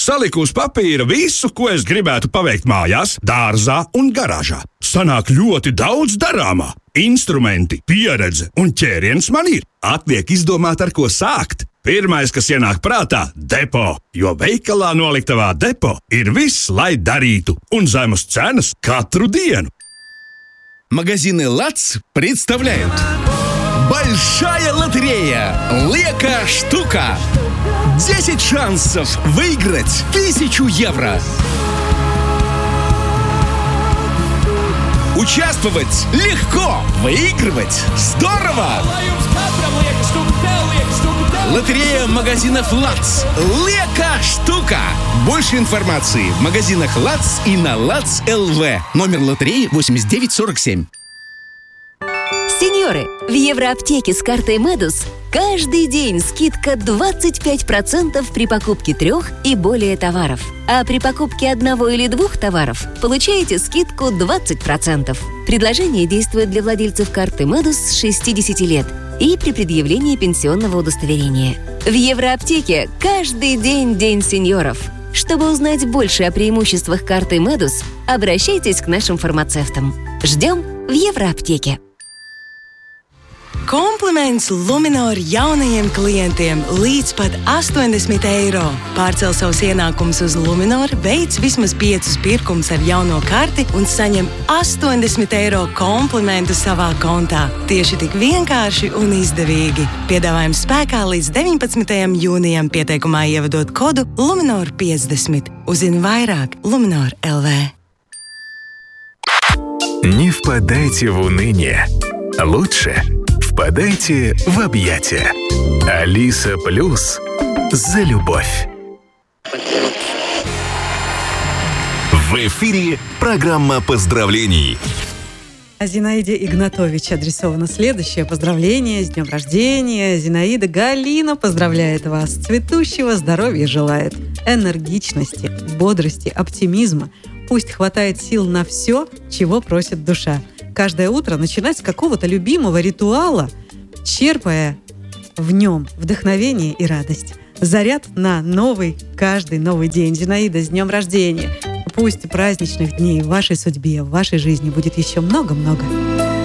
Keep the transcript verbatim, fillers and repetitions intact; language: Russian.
Saliku uz papīra visu, ko es gribētu paveikt mājās, dārzā un garāžā. Sanāk ļoti daudz darāmā. Instrumenti, pieredze un ķēriens man ir. Atliek izdomāt, ar ko sākt. Pirmais, kas ienāk prātā – depo, jo veikalā noliktavā depo ir viss, lai darītu, un zemes cenas katru диenu. Магазины «ЛАЦ» представляют Большая лотерея «Лека штука». десять шансов выиграть тысячу евро. Участвовать легко, выигрывать здорово. Лотерея магазинов «ЛАЦ». Лека штука. Больше информации в магазинах «ЛАЦ» и на ЛАЦ точка эл ви. Номер лотереи восемьдесят девять сорок семь. Сеньоры, в Евроаптеке с картой Медус каждый день скидка двадцать пять процентов при покупке трех и более товаров. А при покупке одного или двух товаров получаете скидку двадцать процентов. Предложение действует для владельцев карты Медус с шестидесяти лет и при предъявлении пенсионного удостоверения. В Евроаптеке каждый день День сеньоров. Чтобы узнать больше о преимуществах карты Медус, обращайтесь к нашим фармацевтам. Ждем в Евроаптеке. Kompliments Luminor jaunajiem klientiem līdz pat astoņdesmit eiro. Pārcel savus ienākumus uz Luminor, veic vismaz piecus pirkumus ar jauno karti un saņem astoņdesmit eiro komplimentu savā kontā. Tieši tik vienkārši un izdevīgi. Piedāvājums spēkā līdz deviņpadsmitajam jūnijam, pieteikumā ievadot kodu Luminor piecdesmit. Uzzini vairāk Luminor точка эл ви. Не впадайте в уныние. Лучше впадайте в объятия. Алиса Плюс за любовь. В эфире программа поздравлений. А Зинаиде Игнатович адресовано следующее поздравление с днем рождения. Зинаида, Галина поздравляет вас. Цветущего здоровья желает. Энергичности, бодрости, оптимизма. Пусть хватает сил на все, чего просит душа. Каждое утро начинать с какого-то любимого ритуала, черпая в нем вдохновение и радость. Заряд на новый, каждый новый день. Зинаида, с днем рождения! Пусть праздничных дней в вашей судьбе, в вашей жизни будет еще много-много.